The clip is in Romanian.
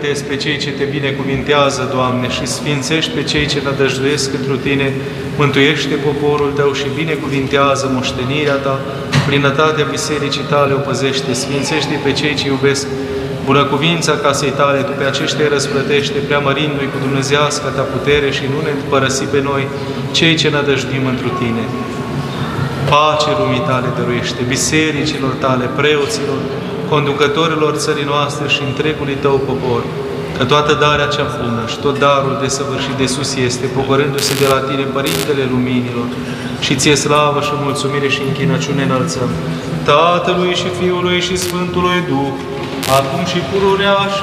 binecuvintezi pe cei ce te binecuvintează, Doamne, și sfințești pe cei ce nădăjduiesc întru Tine, mântuiește poporul Tău și binecuvintează moștenirea Ta, plinătatea bisericii Tale o păzește, sfințește pe cei ce iubesc bunăcuvința casei Tale, Tu pe aceștia îi răsplătește, preamărindu-i cu dumnezeiasca Ta putere și nu ne părăsi pe noi, cei ce nădăjduim întru Tine. Pace lumii Tale dăruiește, bisericilor Tale, preoților, conducătorilor țării noastre și întregului Tău popor, că toată darea cea bună și tot darul desăvârșit de sus este, pogorându-se de la Tine, Părintele Luminilor, și Ție slavă și mulțumire și închinăciune înălțăm, Tatălui și Fiului și Sfântului Duh, acum și pururea și